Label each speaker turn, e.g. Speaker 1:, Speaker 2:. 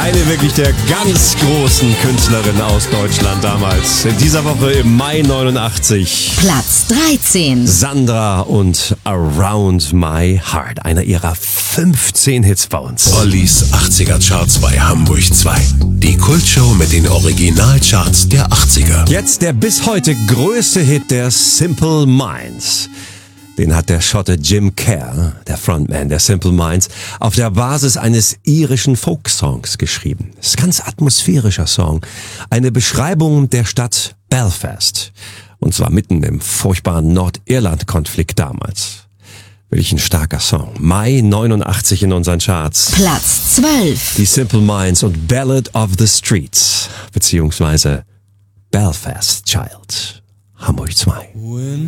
Speaker 1: Eine wirklich der ganz großen Künstlerinnen aus Deutschland damals. In dieser Woche im Mai 89.
Speaker 2: Platz 13.
Speaker 1: Sandra und Around My Heart. Einer ihrer 15 Hits bei uns.
Speaker 3: Ollis 80er Charts bei Hamburg 2. Die Kultshow mit den Originalcharts der 80er.
Speaker 1: Jetzt der bis heute größte Hit der Simple Minds. Den hat der Schotte Jim Kerr, der Frontman der Simple Minds, auf der Basis eines irischen Folksongs geschrieben. Das ist ein ganz atmosphärischer Song. Eine Beschreibung der Stadt Belfast. Und zwar mitten im furchtbaren Nordirland-Konflikt damals. Wirklich ein starker Song. Mai 89 in unseren Charts.
Speaker 2: Platz 12.
Speaker 1: Die Simple Minds und Ballad of the Streets. Beziehungsweise Belfast Child. Hamburg 2.